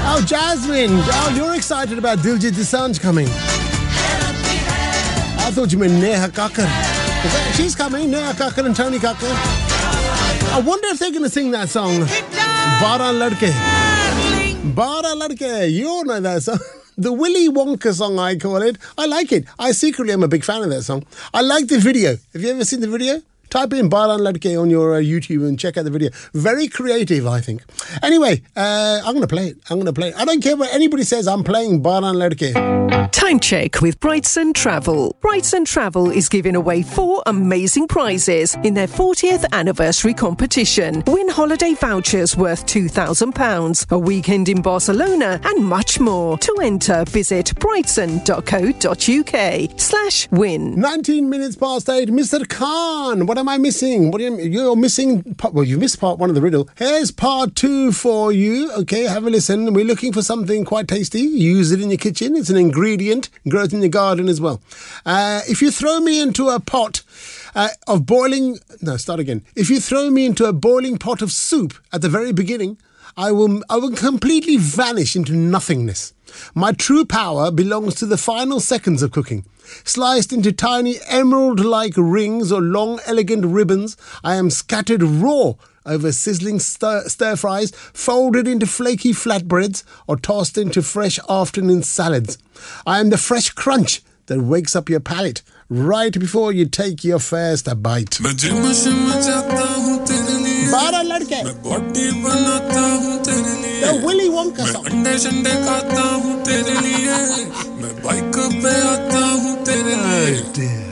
Oh, Jasmine. Oh, you're excited about Diljit Dosanjh coming. I thought you meant Neha Kakkar. She's coming, Neha Kakkar and Tony Kakkar. I wonder if they're going to sing that song, Bara Ladke. Bara Ladke. You all know that song. The Willy Wonka song, I call it. I like it. I secretly am a big fan of that song. I like the video. Have you ever seen the video? Type in Baran Ladke on your YouTube and check out the video. Very creative, I think. Anyway, I'm going to play it. I don't care what anybody says. I'm playing Baran Ladke. Time check with Brightson Travel. Brightson Travel is giving away 4 amazing prizes in their 40th anniversary competition. Win holiday vouchers worth £2,000, a weekend in Barcelona, and much more. To enter, visit brightson.co.uk/win. 19 minutes past 8. Mr. Khan, what am I missing? What do you mean? You're missing... Well, you've missed part 1 of the riddle. Here's part 2 for you. Okay, have a listen. We're looking for something quite tasty. Use it in your kitchen. It's an ingredient. Grows in your garden as well. If you throw me into a pot of boiling... No, start again. If you throw me into a boiling pot of soup at the very beginning, I will completely vanish into nothingness. My true power belongs to the final seconds of cooking. Sliced into tiny emerald-like rings or long, elegant ribbons, I am scattered raw over sizzling stir-fries, folded into flaky flatbreads, or tossed into fresh afternoon salads. I am the fresh crunch that wakes up your palate right before you take your first bite. Bara Ladke. The Willy Wonka song. Oh dear.